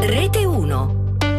Rete 1.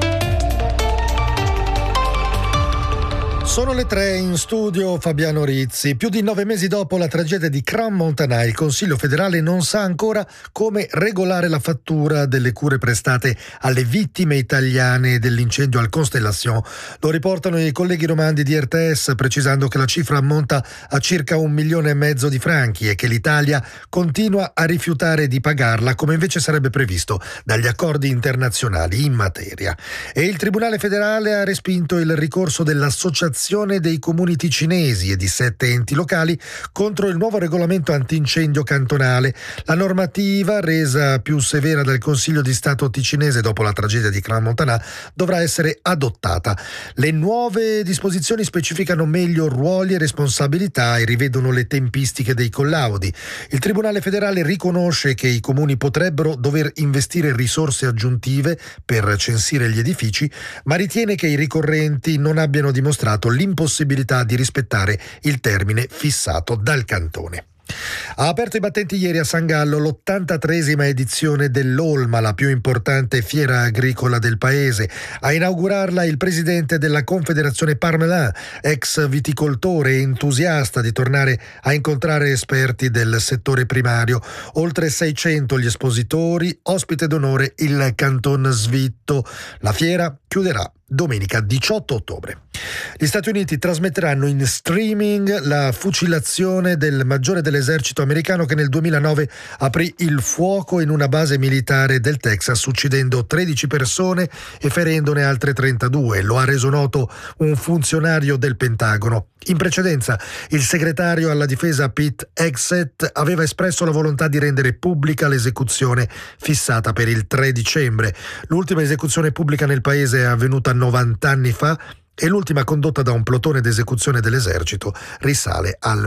Sono le 3 in studio Fabiano Rizzi. Più di 9 mesi dopo la tragedia di Crans-Montana, il Consiglio federale non sa ancora come regolare la fattura delle cure prestate alle vittime italiane dell'incendio al Constellation. Lo riportano i colleghi romandi di RTS, precisando che la cifra ammonta a circa 1,5 milioni di franchi e che l'Italia continua a rifiutare di pagarla, come invece sarebbe previsto dagli accordi internazionali in materia. E il Tribunale federale ha respinto il ricorso dell'Associazione dei comuni ticinesi e di 7 enti locali contro il nuovo regolamento antincendio cantonale. La normativa, resa più severa dal Consiglio di Stato ticinese dopo la tragedia di Crans-Montana, dovrà essere adottata. Le nuove disposizioni specificano meglio ruoli e responsabilità e rivedono le tempistiche dei collaudi. Il Tribunale federale riconosce che i comuni potrebbero dover investire risorse aggiuntive per censire gli edifici, ma ritiene che i ricorrenti non abbiano dimostrato l'impossibilità di rispettare il termine fissato dal cantone. Ha aperto i battenti ieri a San Gallo l'83esima edizione dell'Olma, la più importante fiera agricola del paese. A inaugurarla il presidente della Confederazione Parmelin, ex viticoltore e entusiasta di tornare a incontrare esperti del settore primario. Oltre 600 gli espositori, ospite d'onore il Canton Svitto. La fiera chiuderà domenica 18 ottobre. Gli Stati Uniti trasmetteranno in streaming la fucilazione del maggiore dell'esercito americano che nel 2009 aprì il fuoco in una base militare del Texas, uccidendo 13 persone e ferendone altre 32. Lo ha reso noto un funzionario del Pentagono. In precedenza, il segretario alla difesa Pete Hegseth aveva espresso la volontà di rendere pubblica l'esecuzione fissata per il 3 dicembre. L'ultima esecuzione pubblica nel paese è avvenuta 90 anni fa e l'ultima condotta da un plotone d'esecuzione dell'esercito risale al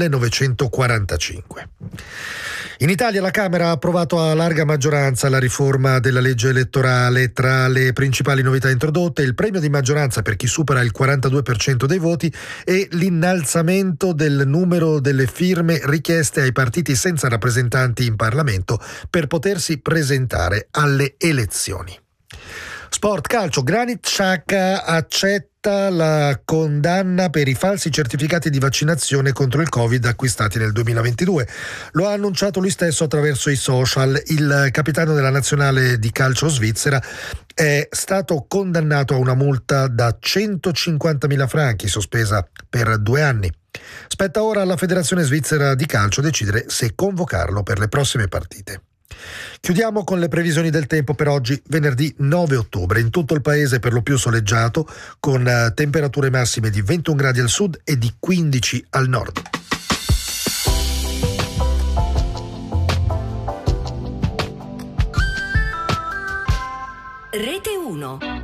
1945. In Italia la Camera ha approvato a larga maggioranza la riforma della legge elettorale. Tra le principali novità introdotte il premio di maggioranza per chi supera il 42% dei voti e l'innalzamento del numero delle firme richieste ai partiti senza rappresentanti in Parlamento per potersi presentare alle elezioni. Sport, calcio, Granit Xhaka accetta la condanna per i falsi certificati di vaccinazione contro il Covid acquistati nel 2022. Lo ha annunciato lui stesso attraverso i social. Il capitano della nazionale di calcio svizzera è stato condannato a una multa da 150.000 franchi, sospesa per 2 anni. Spetta ora alla Federazione Svizzera di Calcio decidere se convocarlo per le prossime partite. Chiudiamo con le previsioni del tempo per oggi, venerdì 9 ottobre. In tutto il paese per lo più soleggiato, con temperature massime di 21 gradi al sud e di 15 al nord. Rete 1.